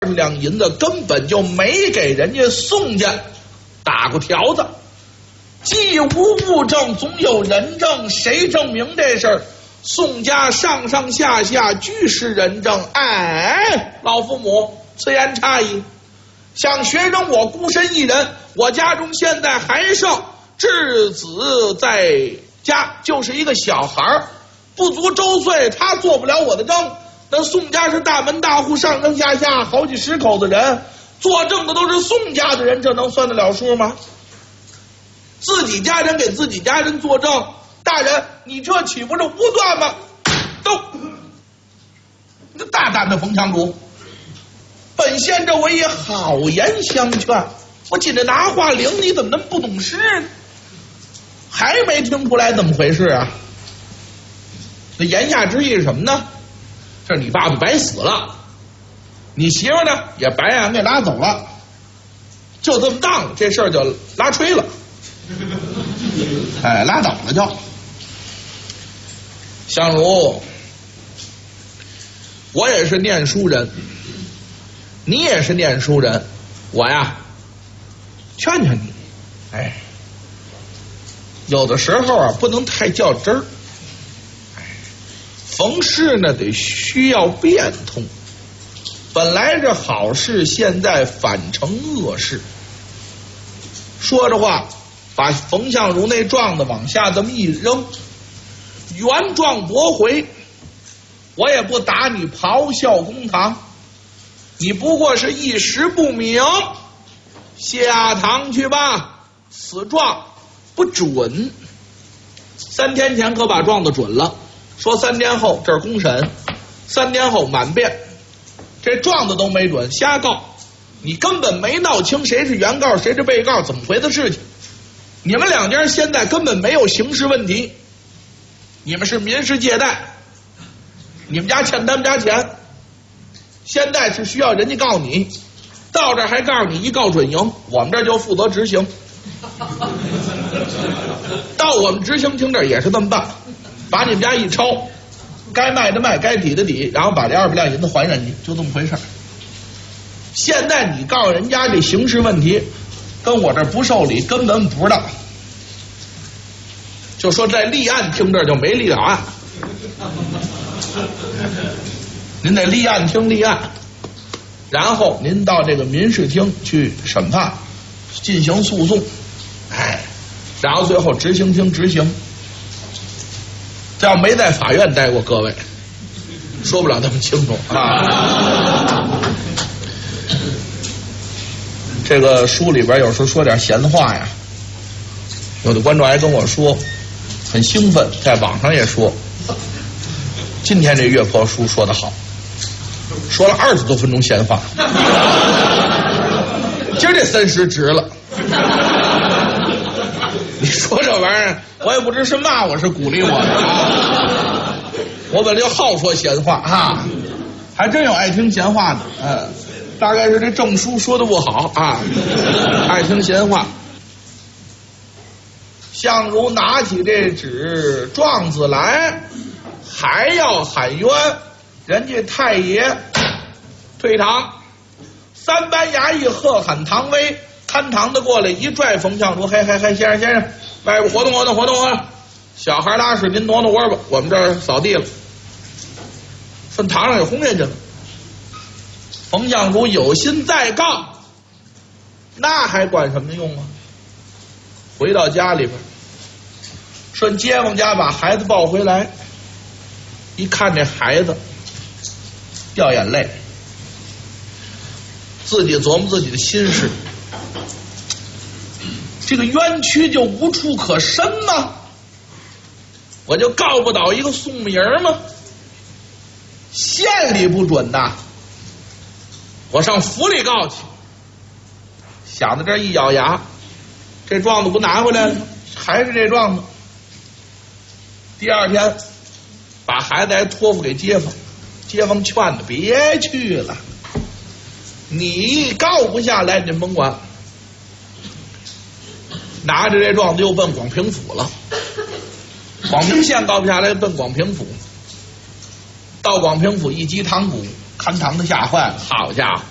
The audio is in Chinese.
两银子根本就没给人家宋家打过条子，既无物证，总有人证，谁证明这事儿？宋家上上下下俱是人证。哎，老父母，此言差矣。想学生我孤身一人，我家中现在还剩稚子在家，就是一个小孩不足周岁，他做不了我的证。那宋家是大门大户，上上下下好几十口子人，作证的都是宋家的人，这能算得了数吗？自己家人给自己家人作证，大人，你这岂不是无断吗？都，这大胆的冯强主，本县这我也好言相劝，我紧着拿话领你，怎么那么不懂事呢？还没听出来怎么回事啊？那言下之意是什么呢？这你爸爸白死了，你媳妇呢也白让人给拉走了，就这么当了，这事儿就拉吹了，哎，拉倒了就。相如，我也是念书人，你也是念书人，我呀劝劝你，哎，有的时候啊不能太较真儿，逢事呢得需要变通，本来这好事，现在反成恶事。说着话，把冯相如那状子往下这么一扔，原状驳回，我也不打你咆哮公堂，你不过是一时不明，下堂去吧，此状不准。3天前可把状子准了，说3天后这儿公审，3天后满辩，这状子都没准，瞎告，你根本没闹清谁是原告谁是被告，怎么回的事情？你们两家现在根本没有刑事问题，你们是民事借贷，你们家欠他们家钱，现在是需要人家告你，到这儿还告诉你一告准赢，我们这儿就负责执行。到我们执行厅这儿也是这么办，把你们家一抄，该卖的卖，该抵的抵，然后把这200两银子还人家，就这么回事。现在你告诉人家这刑事问题跟我这不受理，根本不知道，就说在立案厅这儿就没立了案，您得立案厅立案，然后您到这个民事厅去审判进行诉讼，哎，然后最后执行厅执行。这要没在法院待过，各位说不了那么清楚啊。这个书里边有时候说点闲话呀，有的观众还跟我说很兴奋，在网上也说今天这岳坡书说得好，说了20多分钟闲话，今儿这30值了。你说这玩意儿，我也不知是骂我是鼓励我的，我本来就好说闲话啊，还真有爱听闲话的，大概是这证书说的不好啊，爱听闲话。相如拿起这纸状子来，还要喊冤，人家太爷退堂，3班衙役喝喊唐威，看堂的过来一拽冯相如，嘿，先生，外边活动，小孩拉屎您挪窝吧，我们这儿扫地了，分堂上给轰下去了。冯相如有心再告，那还管什么用啊？回到家里边，顺街坊家把孩子抱回来，一看这孩子掉眼泪，自己琢磨自己的心事，这个冤屈就无处可伸吗？我就告不倒一个宋名吗？县里不准呐，我上府里告去。想到这儿一咬牙，这状子不拿回来了吗？还是这状子。第2天把孩子还托付给街坊，街坊劝他别去了，你告不下来您甭管。拿着这状子又奔广平府了，广平县告不下来，奔广平府。到广平府一击堂鼓，看堂的吓坏了，好家伙，